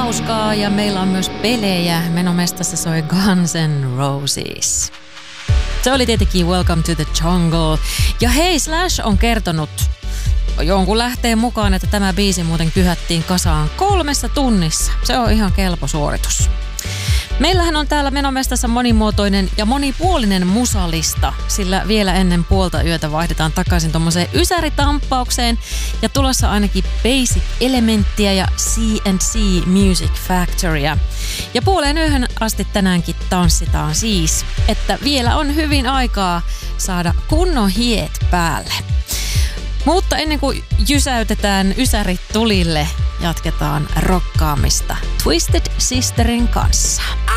hauskaa ja meillä on myös pelejä. Menomestassa soi Guns N' Roses. Se oli tietenkin Welcome to the Jungle. Ja hei, Slash on kertonut jonkun lähteen mukaan, että tämä biisi muuten kyhättiin kasaan 3 tunnissa. Se on ihan kelpo suoritus. Meillähän on täällä Menomestassa monimuotoinen ja monipuolinen musalista, sillä vielä ennen puolta yötä vaihdetaan takaisin tommoseen ysäritamppaukseen ja tulossa ainakin Basic Elementtiä ja C&C Music Factorya. Ja puoleen yöhön asti tänäänkin tanssitaan siis, että vielä on hyvin aikaa saada kunnon hiet päälle. Mutta ennen kuin jysäytetään ysärit tulille, jatketaan rokkaamista Twisted Sisterin kanssa.